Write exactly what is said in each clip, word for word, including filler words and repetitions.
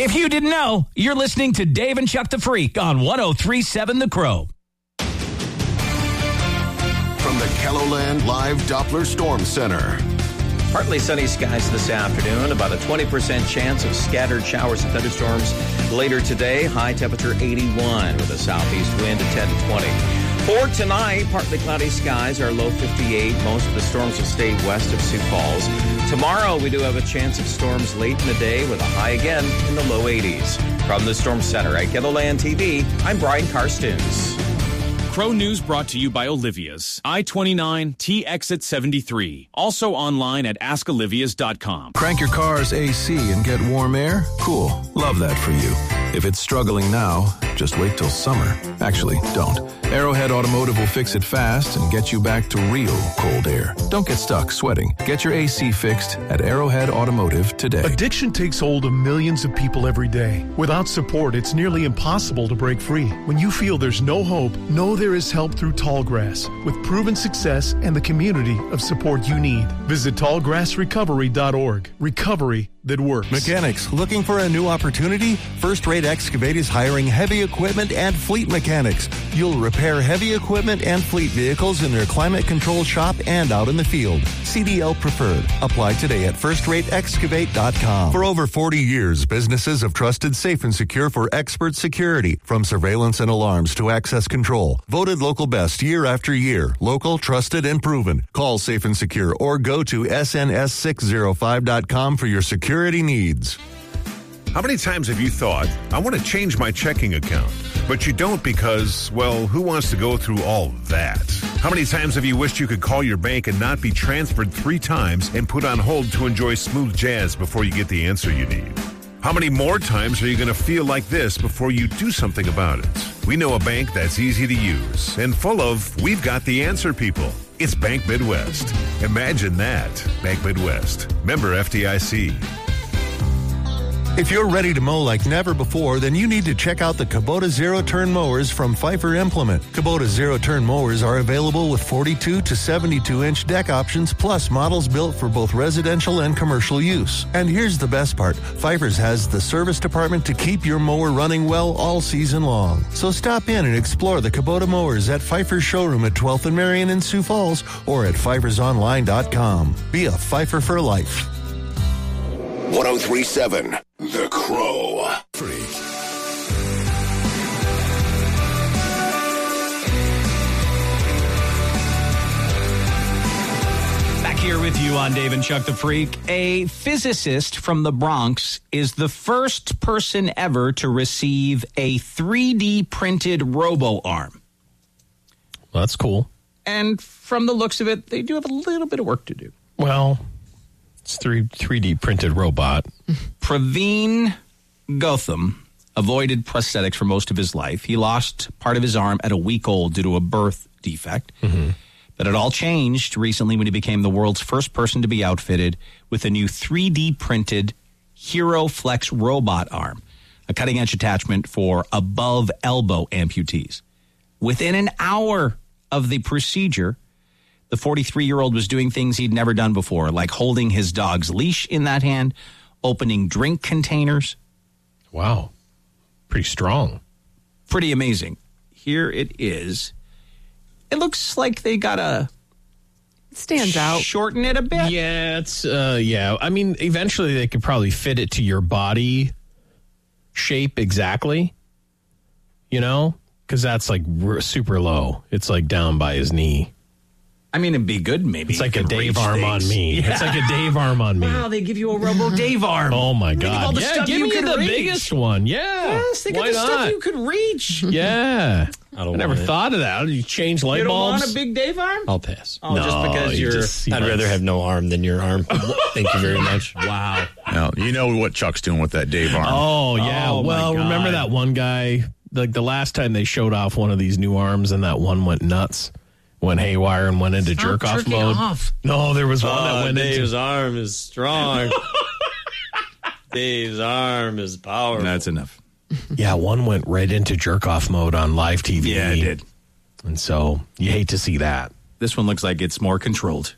If you didn't know, you're listening to Dave and Chuck the Freak on one oh three point seven The Crow. From the KELOLAND Live Doppler Storm Center. Partly sunny skies this afternoon, about a twenty percent chance of scattered showers and thunderstorms later today. High temperature eighty-one with a southeast wind at ten to twenty. For tonight, partly cloudy skies, our low fifty-eight. Most of the storms will stay west of Sioux Falls. Tomorrow, we do have a chance of storms late in the day with a high again in the low eighties. From the Storm Center at KELOLAND T V, I'm Brian Karstens. Crow News brought to you by Olivia's. I twenty-nine, T Exit seventy-three. Also online at ask olivias dot com. Crank your car's A C and get warm air? Cool. Love that for you. If it's struggling now, just wait till summer. Actually, don't. Arrowhead Automotive will fix it fast and get you back to real cold air. Don't get stuck sweating. Get your A C fixed at Arrowhead Automotive today. Addiction takes hold of millions of people every day. Without support, it's nearly impossible to break free. When you feel there's no hope, know there is help through Tallgrass, with proven success and the community of support you need. Visit tallgrass recovery dot org. Recovery that works. Mechanics, looking for a new opportunity? First Rate Excavate is hiring heavy equipment and fleet mechanics. You'll repair heavy equipment and fleet vehicles in their climate-controlled shop and out in the field. C D L preferred. Apply today at first rate excavate dot com. For over forty years, businesses have trusted Safe and Secure for expert security, from surveillance and alarms to access control. Voted local best year after year. Local, trusted, and proven. Call Safe and Secure or go to S N S six oh five dot com for your security needs. How many times have you thought, I want to change my checking account, but you don't because, well, who wants to go through all that? How many times have you wished you could call your bank and not be transferred three times and put on hold to enjoy smooth jazz before you get the answer you need? How many more times are you going to feel like this before you do something about it? We know a bank that's easy to use and full of we've got the answer people. It's Bank Midwest. Imagine that. Bank Midwest. Member F D I C. If you're ready to mow like never before, then you need to check out the Kubota Zero-Turn Mowers from Pfeiffer Implement. Kubota Zero-Turn Mowers are available with forty-two to seventy-two inch deck options, plus models built for both residential and commercial use. And here's the best part. Pfeiffer's has the service department to keep your mower running well all season long. So stop in and explore the Kubota Mowers at Pfeiffer's showroom at twelfth and Marion in Sioux Falls or at pfeifers online dot com. Be a Pfeiffer for life. one oh three point seven The Crow. Freak. Back here with you on Dave and Chuck the Freak. A physicist from the Bronx is the first person ever to receive a three D printed robo-arm. Well, that's cool. And from the looks of it, they do have a little bit of work to do. Well, it's three three D printed robot. Praveen Gotham avoided prosthetics for most of his life. He lost part of his arm at a week old due to a birth defect. Mm-hmm. But it all changed recently when he became the world's first person to be outfitted with a new three D printed Hero Flex robot arm, a cutting-edge attachment for above elbow amputees. Within an hour of the procedure, the forty-three-year-old was doing things he'd never done before, like holding his dog's leash in that hand, opening drink containers. Wow. Pretty strong. Pretty amazing. Here it is. It looks like they got to stands out. Shorten it a bit. Yeah, it's uh yeah. I mean, eventually they could probably fit it to your body shape exactly. You know? Because that's like r- super low. It's like down by his knee. I mean, it'd be good, maybe. It's like a Dave arm things. on me. Yeah. It's like a Dave arm on me. Wow, they give you a Robo Dave arm. Oh, my God. Yeah, give me the reach. biggest one. Yeah. Yes, they got Why the not? stuff you could reach. Yeah. I, don't I never want thought of that. You change light you don't bulbs? want a big Dave arm? I'll pass. Oh, no, just because you you're... Just, I'd rather have no arm than your arm. Thank you very much. Wow. Now, you know what Chuck's doing with that Dave arm. Oh, yeah. Oh, well, remember that one guy, like the last time they showed off one of these new arms and that one went nuts? Went haywire and went into Stop jerk-off mode. Off. No, there was one oh, that went Dave's into... Dave's arm is strong. Dave's arm is powerful. That's enough. Yeah, one went right into jerk-off mode on live T V. Yeah, it did. And so you hate to see that. This one looks like it's more controlled.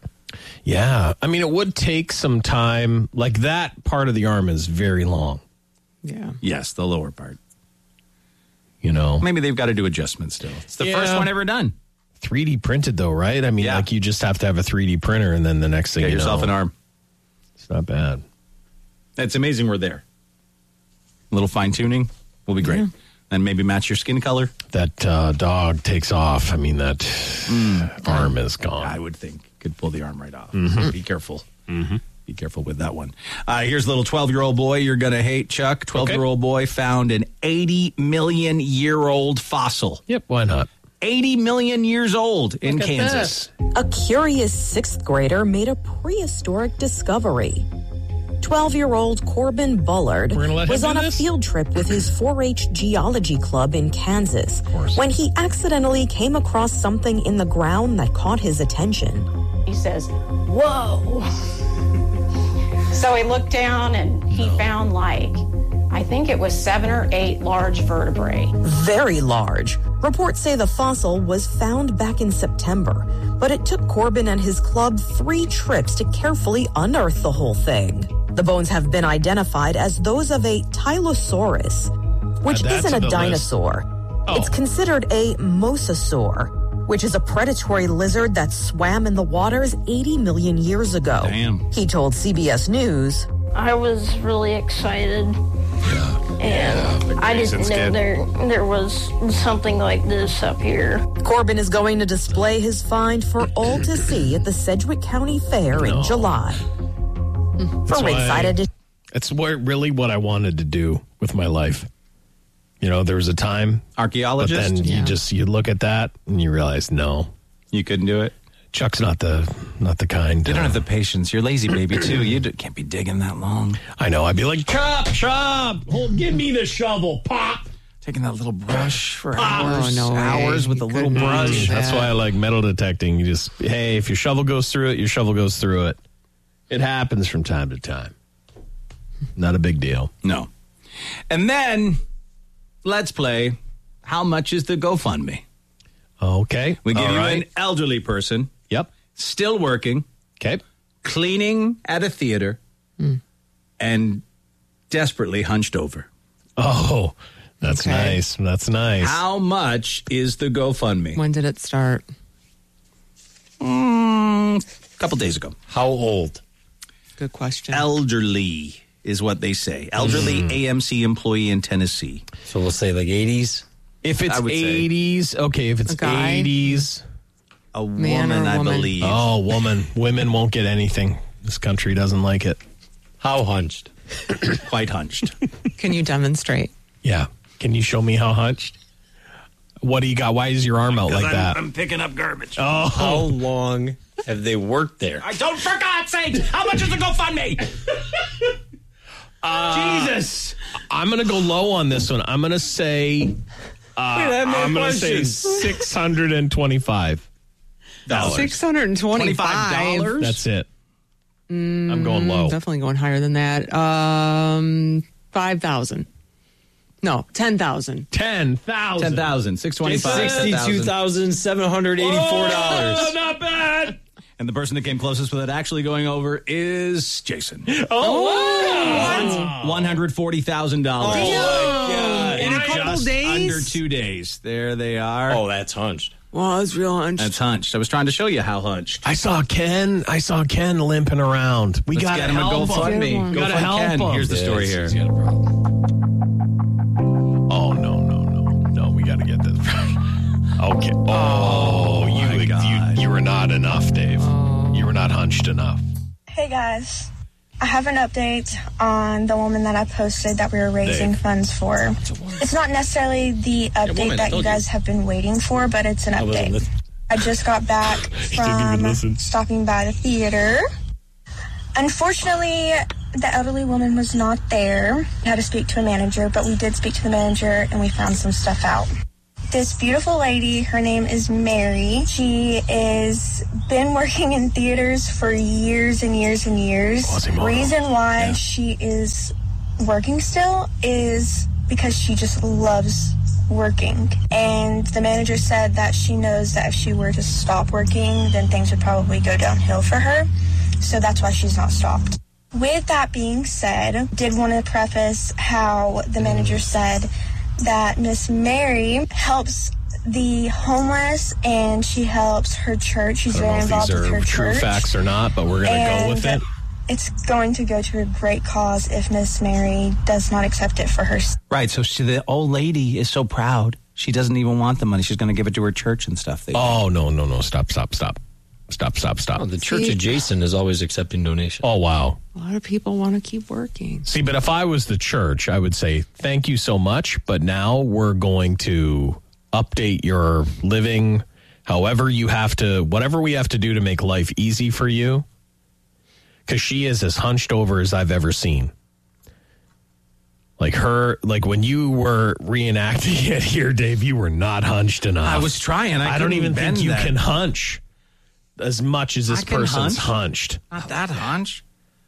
Yeah. I mean, it would take some time. Like that part of the arm is very long. Yeah. Yes, the lower part. You know, maybe they've got to do adjustments still. It's the Yeah. first one ever done. three D printed though, right? I mean, Yeah. like you just have to have a three D printer, and then the next thing Get you yourself know, an arm. It's not bad. It's amazing we're there. A little fine tuning will be great. And maybe match your skin color. That uh, dog takes off. I mean, that arm is gone. I would think could pull the arm right off. Mhm. So be careful. Mm-hmm. Be careful with that one. Uh, here's a little twelve-year-old boy you're going to hate, Chuck. twelve-year-old boy found an eighty million year old fossil. Yep, why not? eighty million years old in Look at Kansas. A curious sixth grader made a prehistoric discovery. twelve-year-old Corbin Bullard let was him on do a this? field trip with his four H geology club in Kansas when he accidentally came across something in the ground that caught his attention. He says, whoa. So he looked down and he found like, I think it was seven or eight large vertebrae. Very large. Reports say the fossil was found back in September, but it took Corbin and his club three trips to carefully unearth the whole thing. The bones have been identified as those of a Tylosaurus, which Add that isn't to a the list. dinosaur. Oh. It's considered a mosasaur, which is a predatory lizard that swam in the waters eighty million years ago. Damn. He told C B S News, I was really excited. And I didn't Jason's know kid. there there was something like this up here. Corbin is going to display his find for all to see at the Sedgwick County Fair in July. That's For why- Ringside Edition. It's what, really what I wanted to do with my life. You know, there was a time. Archaeologist? But then Yeah. you just, you look at that and you realize, no. You couldn't do it? Chuck's not the not the kind. You don't have the patience. You're lazy, baby, too. You d- can't be digging that long. I know. I'd be like, chop, chop. Hold, give me the shovel. Pop. Taking that little brush for Pop. hours. Oh, no way. hours with the little brush. That's why I like metal detecting. You just, hey, if your shovel goes through it, your shovel goes through it. It happens from time to time. Not a big deal. No. And then let's play How Much is the GoFundMe? Okay. We give All you right. an elderly person. Yep. Still working. Okay. Cleaning at a theater. And desperately hunched over. Oh, that's Okay. nice. That's nice. How much is the GoFundMe? When did it start? Mm, a couple days ago. How old? Good question. Elderly is what they say. Elderly Mm. A M C employee in Tennessee. So we'll say like eighties? If it's I would say- eighties, okay. If it's A guy? eighties, A Man or woman, I woman? believe. oh, woman, women won't get anything. This country doesn't like it. How hunched? Quite hunched. Can you demonstrate? Yeah. Can you show me how hunched? What do you got? Why is your arm out like I'm, that? I'm picking up garbage. Oh, How long have they worked there? I don't, for God's sake, how much is the GoFundMe? Uh, Jesus. I'm gonna go low on this one. I'm gonna say. Uh, I have more I'm gonna say questions. six hundred and twenty-five dollars. Six hundred and twenty-five dollars? That's it. I'm going low. Definitely going higher than that. Um, five thousand. No, ten thousand. Ten thousand. ten thousand. six twenty-five. Sixty-two thousand seven hundred eighty-four dollars. Oh, not bad. And the person that came closest with it actually going over is Jason. Oh, one hundred forty thousand dollars. Oh, my God. In a couple Just days? under two days. There they are. Oh, that's hunched. Well, it's real hunched. That's hunched. I was trying to show you how hunched. I saw Ken. I saw Ken limping around. We Let's got get to him a help GoFundMe. him. We Go gotta fund help Ken. him. Here's the story Yes, here. he's got a problem. Oh no no no no! We got to get this. Okay. Oh, you, my you God. you were not enough, Dave. You were not hunched enough. Hey guys, I have an update on the woman that I posted that we were raising Dave. funds for. It's not necessarily the update woman, I that you told you. guys have been waiting for, but it's an I wasn't update. listening. I just got back didn't even from listen. stopping by the theater. Unfortunately, the elderly woman was not there. We had to speak to a manager, but we did speak to the manager and we found some stuff out. This beautiful lady, her name is Mary. She is been working in theaters for years and years and years. Quasimodo. Reason why Yeah. she is working still is because she just loves working. And the manager said that she knows that if she were to stop working, then things would probably go downhill for her. So that's why she's not stopped. With that being said, did want to preface how the manager said that Miss Mary helps the homeless and she helps her church. She's I don't very know if involved these with her are true church. facts or not, but we're going to go with it. It's going to go to a great cause if Miss Mary does not accept it for herself. Right, so she, the old lady is so proud. She doesn't even want the money. She's going to give it to her church and stuff. They Oh, no, no, no. Stop, stop, stop. Stop, stop, stop. Oh, the church See? adjacent is always accepting donations. Oh, wow. A lot of people want to keep working. See, but if I was the church, I would say, thank you so much, but now we're going to update your living, however you have to, whatever we have to do to make life easy for you, because she is as hunched over as I've ever seen. Like her, like when you were reenacting it here, Dave, you were not hunched enough. I was trying. I, I don't couldn't even think bend you that. can hunch as much as this I can person's hunch? hunched. Not that hunch.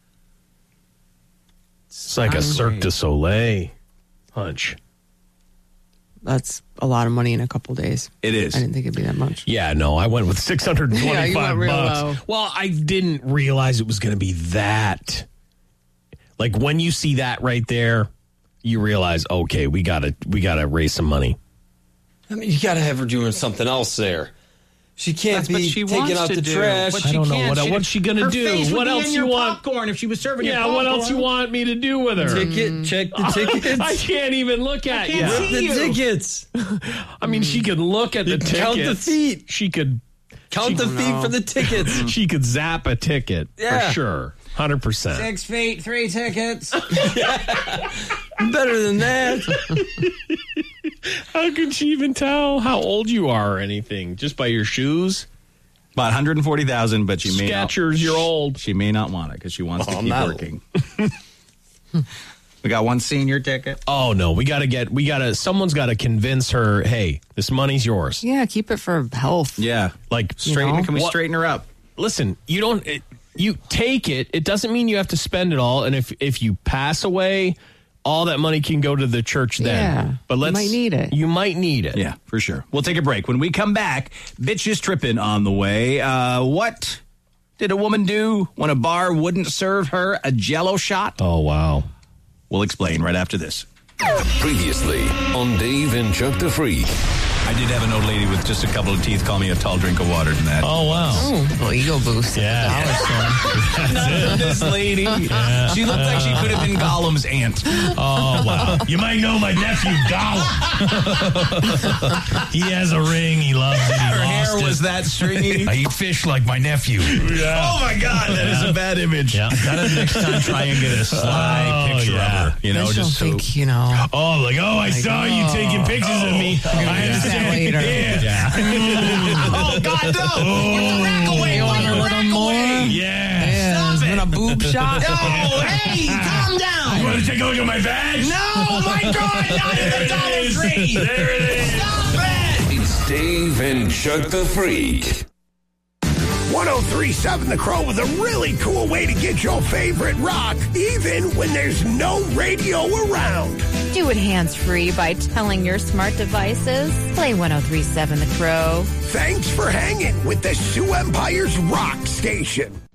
It's like a I'm Cirque great. du Soleil hunch. That's a lot of money in a couple days. It is. I didn't think it'd be that much. Yeah, no, I went with six hundred twenty-five Yeah, you went real bucks. low. Well, I didn't realize it was going to be that. Like when you see that right there, you realize, okay, we got to we got to raise some money. I mean, you got to have her doing something else there. She can't That's what be she taking wants out to the do. trash. But I she don't know can't. what She- what's she going to her do. face would What be else in you your want? popcorn if she was serving Yeah, your what else you popcorn. want me to do with her? Ticket, check the tickets. I can't even look at you. can't Rip the you. tickets. I mean, she could look at the tickets. Count the feet. She could Count the feet for the tickets. she could zap a ticket Yeah. for sure. one hundred percent. Six feet, three tickets. Better than that. How could she even tell how old you are or anything? Just by your shoes? About one hundred forty thousand, but she may not. Skechers, you're old. She may not want it because she wants Oh, to I'm keep not working. We got one senior ticket. Oh no, we gotta get we gotta someone's gotta convince her, hey, this money's yours. Yeah, keep it for health. Yeah, Like straighten. know? Can we What- straighten her up? Listen, you don't it, you take it. It doesn't mean you have to spend it all. And if if you pass away, all that money can go to the church then. Yeah, but you let's might need it. You might need it. Yeah, for sure. We'll take a break. When we come back, bitches tripping on the way. Uh, what did a woman do when a bar wouldn't serve her a Jell-O shot? Oh wow. We'll explain right after this. Previously on Dave and Chuck the Freak. I did have an old lady with just a couple of teeth call me a tall drink of water than that. Oh wow. Oh, well, ego boost. Yeah. Not this lady. She looked like she could have been Gollum's aunt. Oh wow. You might know my nephew Gollum. He has a ring. He loves it. He Her lost hair it. was that stringy. I eat fish like my nephew. Yeah. Oh my God, that is a bad image. Yeah. Gotta next time try and get a sly Oh, picture yeah. of her. You know, Then she'll just so. think, you know. Oh, like, oh, I saw you oh. taking pictures of me. I understand. later. Yeah. Oh God, no! Oh. Rack away! You want a little Rack more? away. Yeah. Yeah, it's been a boob shot. Oh, hey, calm You down! want to take a look at my badge? No, my God, not in the Dollar Tree! There it is. Stop it! It's Dave and Chuck the Freak. one oh three point seven The Crow with a really cool way to get your favorite rock, even when there's no radio around. Do it hands-free by telling your smart devices, play one oh three point seven The Crow. Thanks for hanging with the Sioux Empire's Rock Station.